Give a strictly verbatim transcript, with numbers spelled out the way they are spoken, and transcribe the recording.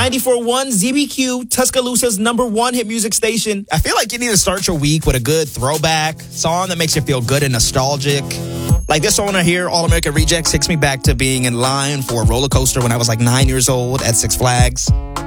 ninety-four point one Z B Q, Tuscaloosa's number one hit music station. I feel like you need to start your week with a good throwback song that makes you feel good and nostalgic. Like this song right here, All American Rejects, takes me back to being in line for a roller coaster when I was like nine years old at Six Flags.